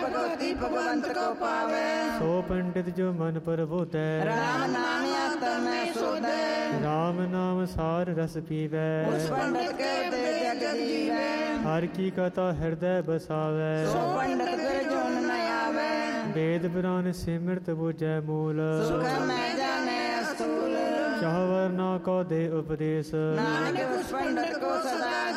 भगवती भगवंत को पावे। सो पंडित जो मन प्रबोधै राम नाम आत्मा में सोधै। राम नाम सार रस पीवै उस पंडित के हृदय जग जीवै। हर की कथा हृदय बसावै सो पंडित फिर जोन न आवे। वेद पुराण सिमरत बुझै मूल सुख में जाने अस्तूल। चाहवर ना को दे उपदेश नानक उस पंडित को सदा